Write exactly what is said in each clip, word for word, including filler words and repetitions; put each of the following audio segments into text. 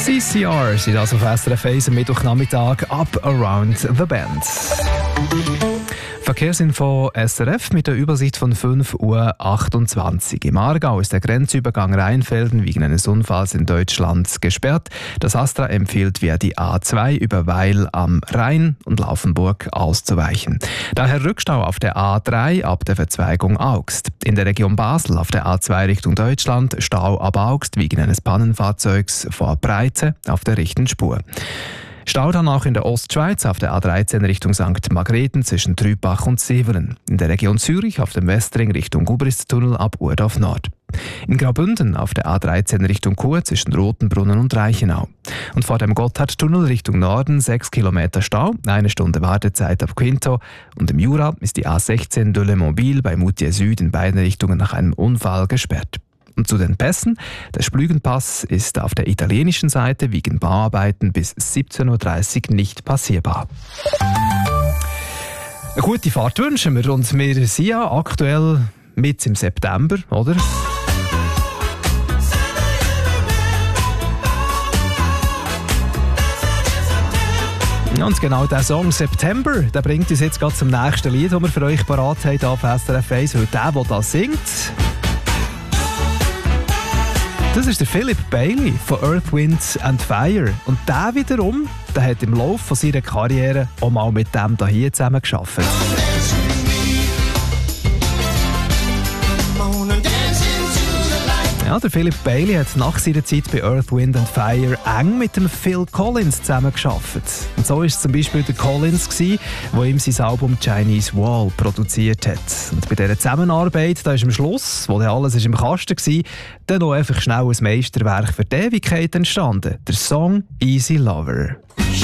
C C R sind also auf S R F eins am Mittwochnachmittag Up Around the Bend. Verkehrsinfo S R F mit der Übersicht von fünf Uhr achtundzwanzig. Im Aargau ist der Grenzübergang Rheinfelden wegen eines Unfalls in Deutschland gesperrt. Das Astra empfiehlt, via die A zwei über Weil am Rhein und Laufenburg auszuweichen. Daher Rückstau auf der A drei ab der Verzweigung Augst. In der Region Basel auf der A zwei Richtung Deutschland Stau ab Augst wegen eines Pannenfahrzeugs vor Breite auf der rechten Spur. Stau dann auch in der Ostschweiz auf der A dreizehn Richtung Sankt Margrethen zwischen Trübach und Severen. In der Region Zürich auf dem Westring Richtung Gubristunnel ab Urdorf Nord. In Graubünden auf der A dreizehn Richtung Chur zwischen Rotenbrunnen und Reichenau. Und vor dem Gotthardtunnel Richtung Norden sechs Kilometer Stau, eine Stunde Wartezeit ab Quinto. Und im Jura ist die A sechzehn de Le Mobile bei Moutier Süd in beiden Richtungen nach einem Unfall gesperrt. Und zu den Pässen. Der Splügenpass ist auf der italienischen Seite wegen Bauarbeiten bis siebzehn Uhr dreißig nicht passierbar. Eine gute Fahrt wünschen wir und wir sind ja aktuell mit im September, oder? Und genau der Song «September», der bringt uns jetzt gerade zum nächsten Lied, das wir für euch parat haben auf S R F eins, weil der, der das singt, das ist der Philip Bailey von Earth, Wind and Fire. Und der wiederum, der hat im Laufe seiner Karriere auch mal mit dem hier zusammen gearbeitet. Ja, der Philip Bailey hat nach seiner Zeit bei Earth, Wind and Fire eng mit dem Phil Collins zusammengearbeitet. Und so war es zum Beispiel der Collins, der ihm sein Album «Chinese Wall» produziert hat. Und bei dieser Zusammenarbeit, da ist am Schluss, wo dann alles ist im Kasten war, dann noch einfach schnell ein Meisterwerk für die Ewigkeit entstanden. Der Song «Easy Lover».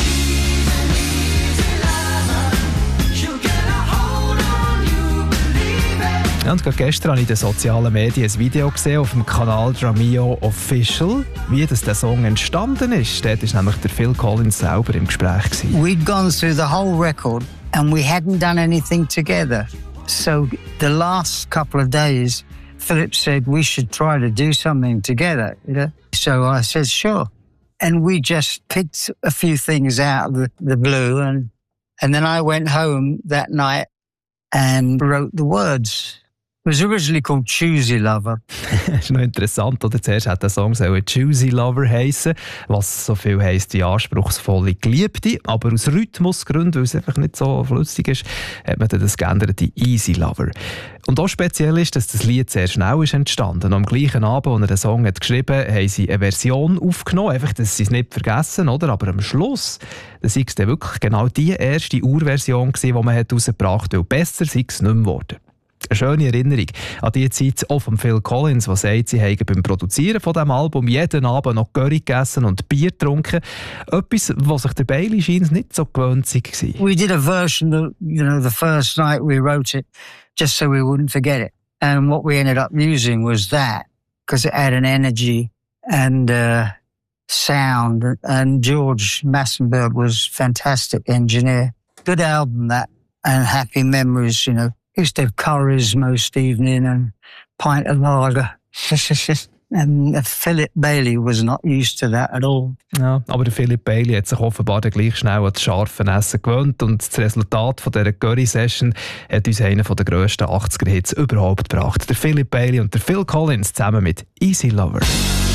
Ja, und gerade gestern habe ich in den sozialen Medien ein Video gesehen auf dem Kanal Dramio Official, wie das der Song entstanden ist. Dort war nämlich der Phil Collins selber im Gespräch gewesen. We'd gone through the whole record and we hadn't done anything together. So the last couple of days, Philip said we should try to do something together. You know? So I said sure. And we just picked a few things out of the, the blue and, and then I went home that night and wrote the words. It was originally called Choosy Lover. Das ist noch interessant, oder? Zuerst hat der Song Choosy Lover heissen, was so viel heisst wie anspruchsvolle Geliebte. Aber aus Rhythmusgründen, weil es einfach nicht so flüssig ist, hat man dann das geändert in Easy Lover. Und auch speziell ist, dass das Lied sehr schnell ist entstanden. Am gleichen Abend, als er den Song hat geschrieben hat, haben sie eine Version aufgenommen, einfach, dass sie es nicht vergessen, oder? Aber am Schluss, das war es dann wirklich genau die erste Urversion, die man herausgebracht hat, weil besser sei es nicht mehr geworden. Eine schöne Erinnerung an die Zeit auch von Phil Collins, der sagt, sie haben beim Produzieren von diesem Album jeden Abend noch Curry gegessen und Bier getrunken. Etwas, was sich der Bailey scheint nicht so gewöhnt war. We did a version, of, you know, the first night we wrote it, just so we wouldn't forget it. And what we ended up using was that, because it had an energy and uh, sound. And George Massenberg was a fantastic engineer. Good album, that, and happy memories, you know. Used to have curries most evening and a pint of lager. And Philip Bailey was not used to that at all. Ja, aber der Philip Bailey hat sich offenbar dann gleich schnell an das scharfe Essen gewöhnt und das Resultat von dieser Curry-Session hat uns einen der grössten achtziger-Hits überhaupt gebracht. Der Philip Bailey und der Phil Collins zusammen mit Easy Lover.